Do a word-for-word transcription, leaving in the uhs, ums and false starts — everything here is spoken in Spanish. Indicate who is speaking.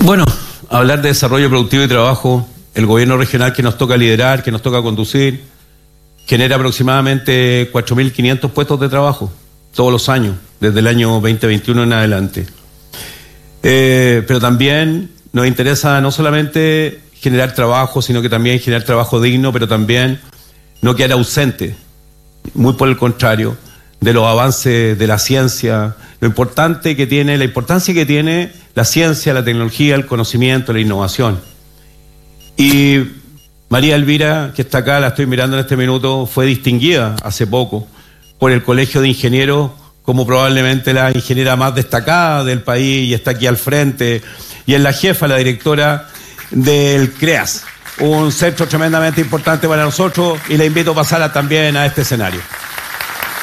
Speaker 1: Bueno, hablar de desarrollo productivo y trabajo, el gobierno regional que nos toca liderar, que nos toca conducir, genera aproximadamente cuatro mil quinientos puestos de trabajo todos los años, desde el año veinte veintiuno en adelante. Eh, pero también nos interesa no solamente generar trabajo, sino que también generar trabajo digno, pero también no quedar ausente, muy por el contrario, de los avances de la ciencia, lo importante que tiene, la importancia que tiene la ciencia, la tecnología, el conocimiento, la innovación. Y María Elvira, que está acá, la estoy mirando en este minuto, fue distinguida hace poco por el Colegio de Ingenieros como probablemente la ingeniera más destacada del país, y está aquí al frente, y es la jefa, la directora del CREAS, un centro tremendamente importante para nosotros, y la invito a pasar también a este escenario.